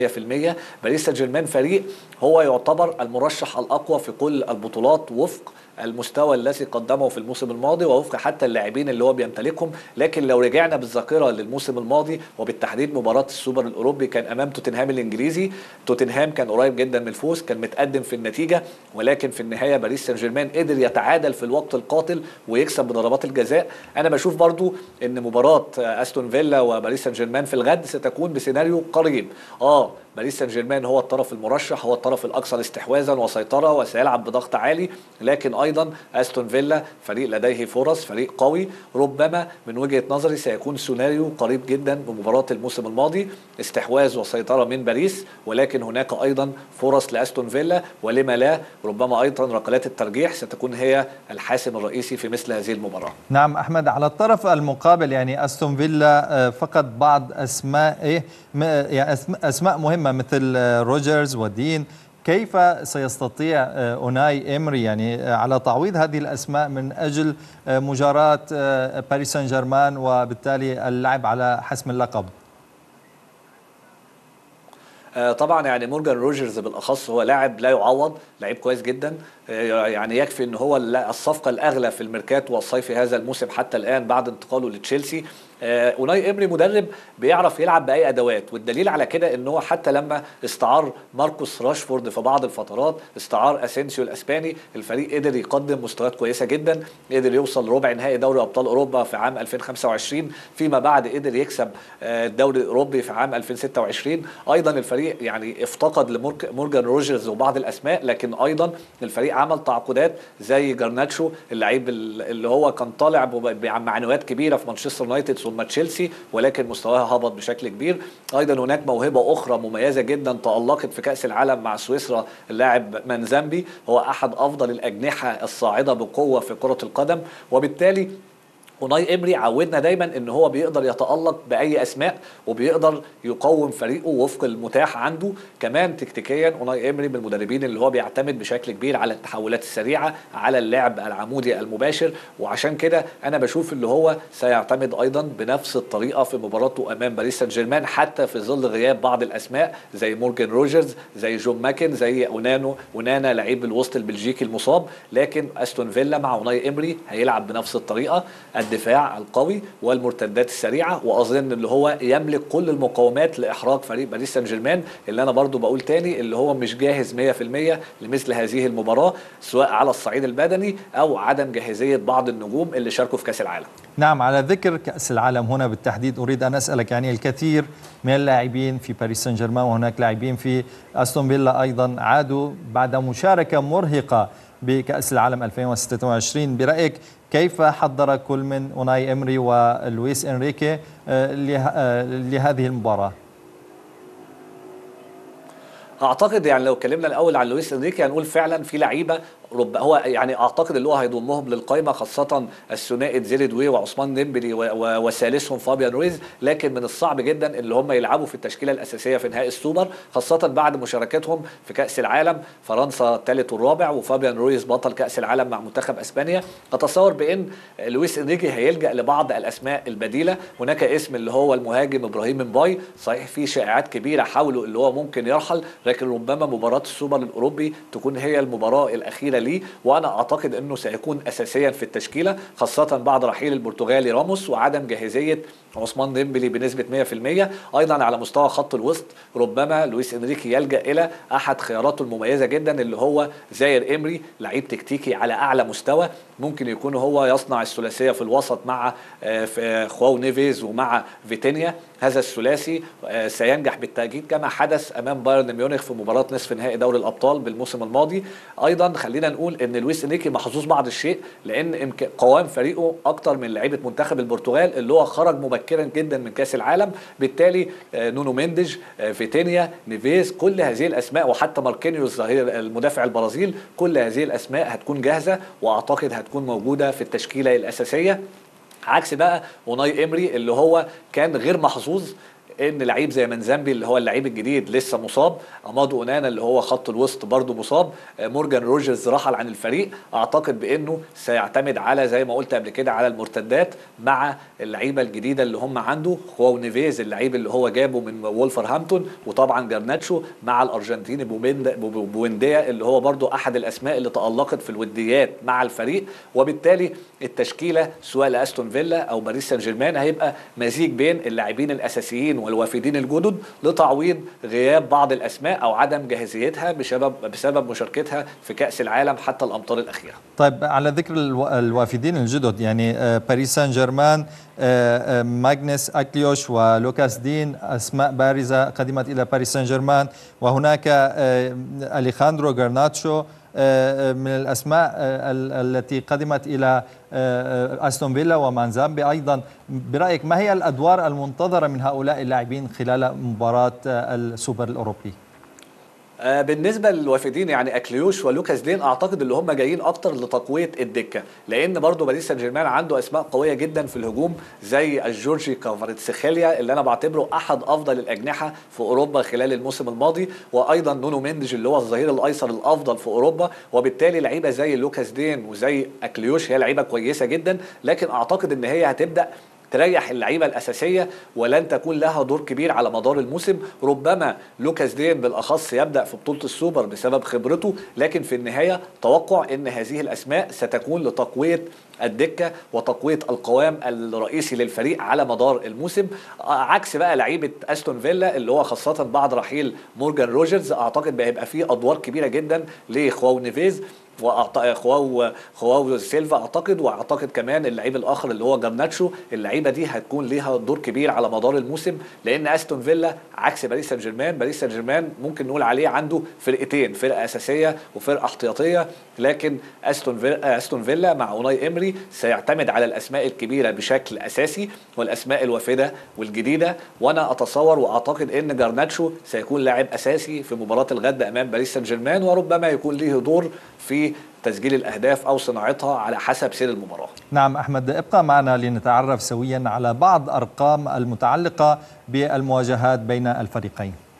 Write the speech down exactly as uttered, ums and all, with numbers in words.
في المية. باريس سان جيرمان فريق هو يعتبر المرشح الأقوى في كل البطولات وفق المستوى الذي قدمه في الموسم الماضي ووفق حتى اللاعبين اللي هو بيمتلكهم. لكن لو رجعنا بالذاكره للموسم الماضي وبالتحديد مباراه السوبر الاوروبي كان امام توتنهام الانجليزي، توتنهام كان قريب جدا من الفوز، كان متقدم في النتيجه، ولكن في النهايه باريس سان جيرمان قدر يتعادل في الوقت القاتل ويكسب بضربات الجزاء. انا بشوف برضو ان مباراه استون فيلا وباريس سان جيرمان في الغد ستكون بسيناريو قريب. اه باريس سان جيرمان هو الطرف المرشح، هو الطرف الاكثر استحواذا وسيطره وسيلعب بضغط عالي، لكن ايضا استون فيلا فريق لديه فرص، فريق قوي. ربما من وجهه نظري سيكون سيناريو قريب جدا بمباراه الموسم الماضي، استحواذ وسيطره من باريس، ولكن هناك ايضا فرص لاستون فيلا، ولما لا ربما ايضا ركلات الترجيح ستكون هي الحاسم الرئيسي في مثل هذه المباراه. نعم أحمد، على الطرف المقابل يعني استون فيلا فقد بعض اسماء ايه يعني اسماء مهمه مثل روجرز ودين، كيف سيستطيع أوناي إمري يعني على تعويض هذه الأسماء من أجل مجاراة باريس سان جيرمان وبالتالي اللعب على حسم اللقب؟ طبعا يعني مورجان روجرز بالاخص هو لاعب لا يعوض، لاعب كويس جدا، يعني يكفي ان هو الصفقه الاغلى في الميركاتو والصيفي هذا الموسم حتى الان بعد انتقاله لتشيلسي. اوناي امري مدرب بيعرف يلعب باي ادوات، والدليل على كده ان هو حتى لما استعار ماركوس راشفورد في بعض الفترات، استعار اسينسيو الاسباني، الفريق قدر يقدم مستويات كويسه جدا، قدر يوصل ربع نهائي دوري ابطال اوروبا في عام ألفين وخمسة وعشرين، فيما بعد قدر يكسب الدوري الاوروبي في عام ألفين وستة وعشرين. ايضا الفريق يعني افتقد لمورجان روجرز وبعض الاسماء، لكن ايضا الفريق عمل تعاقدات زي جارناتشو اللعيب اللي هو كان طالع بمعنويات كبيره في مانشستر يونايتد ثم تشيلسي، ولكن مستواها هبط بشكل كبير. ايضا هناك موهبه اخرى مميزه جدا تالقت في كاس العالم مع سويسرا، اللاعب مانزامبي هو احد افضل الاجنحه الصاعده بقوه في كره القدم. وبالتالي اوناي امري عودنا دايما ان هو بيقدر يتالق باي اسماء وبيقدر يقوم فريقه وفق المتاح عنده. كمان تكتيكيا اوناي امري من المدربين اللي هو بيعتمد بشكل كبير على التحولات السريعه، على اللعب العمودي المباشر، وعشان كده انا بشوف اللي هو سيعتمد ايضا بنفس الطريقه في مباراته امام باريس سان جيرمان، حتى في ظل غياب بعض الاسماء زي مورجان روجرز، زي جون ماكن، زي اونانو اونانا لعيب الوسط البلجيكي المصاب. لكن استون فيلا مع اوناي امري هيلعب بنفس الطريقه، الدفاع القوي والمرتدات السريعه، واظن اللي هو يملك كل المقومات لاحراج فريق باريس سان جيرمان، اللي انا برضو بقول تاني اللي هو مش جاهز مية في المية لمثل هذه المباراه، سواء على الصعيد البدني او عدم جاهزيه بعض النجوم اللي شاركوا في كاس العالم. نعم، على ذكر كاس العالم هنا بالتحديد اريد ان اسالك، يعني الكثير من اللاعبين في باريس سان جيرمان وهناك لاعبين في استون فيلا ايضا عادوا بعد مشاركه مرهقه بكاس العالم ألفين وستة وعشرين، برايك كيف حضر كل من أوناي إمري ولويس إنريكي لهذه المباراة؟ اعتقد يعني لو اتكلمنا الاول عن لويس انريكي هنقول فعلا في لعيبه رب هو يعني اعتقد اللي هو هيضمهم للقائمه، خاصه الثنائي زيري دوي وعثمان ديمبلي وثالثهم فابيان رويز، لكن من الصعب جدا اللي هم يلعبوا في التشكيله الاساسيه في نهائي السوبر، خاصه بعد مشاركتهم في كاس العالم، فرنسا الثالث والرابع وفابيان رويز بطل كاس العالم مع منتخب اسبانيا. اتصور بان لويس انريكي هيلجا لبعض الاسماء البديله. هناك اسم اللي هو المهاجم ابراهيم مباي، صحيح في شائعات كبيره حوله اللي هو ممكن يرحل، لكن ربما مباراه السوبر الاوروبي تكون هي المباراه الاخيره ليه، وانا اعتقد انه سيكون اساسيا في التشكيله، خاصه بعد رحيل البرتغالي راموس وعدم جاهزيه عثمان ديمبلي بنسبه مية في المية. ايضا على مستوى خط الوسط ربما لويس انريكي يلجا الى احد خياراته المميزه جدا اللي هو زاير امري، لعيب تكتيكي على اعلى مستوى، ممكن يكون هو يصنع الثلاثيه في الوسط مع خواو نيفيز ومع فيتينيا. هذا الثلاثي سينجح بالتأكيد كما حدث امام بايرن ميونخ في مباراه نصف نهائي دوري الابطال بالموسم الماضي. ايضا خلينا نقول ان لويس انريكي محظوظ بعض الشيء، لان قوام فريقه اكتر من لعيبه منتخب البرتغال اللي هو خرج مبكرا جدا من كاس العالم، بالتالي نونو مينديج، فيتينيا، نيفيز، كل هذه الاسماء وحتى ماركينيوس ظهير المدافع البرازيل، كل هذه الاسماء هتكون جاهزه واعتقد هتكون موجوده في التشكيله الاساسيه، عكس بقى اوناي امري اللي هو كان غير محظوظ ان لعيب زي منزامبي اللي هو اللعيب الجديد لسه مصاب، امادو اونانا اللي هو خط الوسط برضه مصاب، مورجان روجرز رحل عن الفريق. اعتقد بانه سيعتمد على زي ما قلت قبل كده على المرتدات مع اللعيبه الجديده اللي هم عنده، خواو نيفيز اللعيب اللي هو جابه من وولفرهامبتون، وطبعا جرناتشو مع الارجنتيني بوينديا اللي هو برضه احد الاسماء اللي تالقت في الوديات مع الفريق. وبالتالي التشكيله سواء لاستون فيلا او باريس سان جيرمان هيبقى مزيج بين اللاعبين الاساسيين والوافدين الجدد لتعويض غياب بعض الاسماء او عدم جاهزيتها بسبب بسبب مشاركتها في كاس العالم حتى الامطار الاخيره. طيب على ذكر الوافدين الجدد، يعني باريس سان جيرمان ماغنس اكليوش ولوكاس دين اسماء بارزه قدمت الى باريس سان جيرمان، وهناك اليخاندرو غارناتشو من الأسماء التي قدمت إلى أستون فيلا ومانزامبي أيضا. برأيك ما هي الأدوار المنتظرة من هؤلاء اللاعبين خلال مباراة السوبر الأوروبي؟ بالنسبه للوافدين يعني اكليوش ولوكاس دين اعتقد اللي هم جايين اكتر لتقويه الدكه، لان برضو باريس سان جيرمان عنده اسماء قويه جدا في الهجوم زي الجورجي كفاراتسخيليا اللي انا بعتبره احد افضل الاجنحه في اوروبا خلال الموسم الماضي، وايضا نونو مينديج اللي هو الظهير الايسر الافضل في اوروبا. وبالتالي لعيبه زي لوكاس دين وزي اكليوش هي لعيبه كويسه جدا، لكن اعتقد ان هي هتبدا تريح اللعيبه الاساسيه ولن تكون لها دور كبير على مدار الموسم. ربما لوكاس دين بالاخص يبدا في بطوله السوبر بسبب خبرته، لكن في النهايه توقع ان هذه الاسماء ستكون لتقويه الدكه وتقويه القوام الرئيسي للفريق على مدار الموسم، عكس بقى لعيبه استون فيلا اللي هو خاصه بعد رحيل مورجان روجرز اعتقد بقى هيبقى فيه ادوار كبيره جدا لخواو نيفيز وخواو خواو سيلفا اعتقد، واعتقد كمان اللعيب الاخر اللي هو جرناتشو. اللعيبه دي هتكون ليها دور كبير على مدار الموسم، لان استون فيلا عكس باريس سان جيرمان، باريس سان جيرمان ممكن نقول عليه عنده فرقتين، فرقه اساسيه وفرقه احتياطيه، لكن استون فيلا استون فيلا مع اوناي امري سيعتمد على الاسماء الكبيره بشكل اساسي والاسماء الوافده والجديده. وانا اتصور واعتقد ان جرناتشو سيكون لاعب اساسي في مباراه الغد امام باريس سان جيرمان، وربما يكون له دور في تسجيل الأهداف أو صناعتها على حسب سير المباراة. نعم أحمد، ابقى معنا لنتعرف سويا على بعض أرقام المتعلقة بالمواجهات بين الفريقين.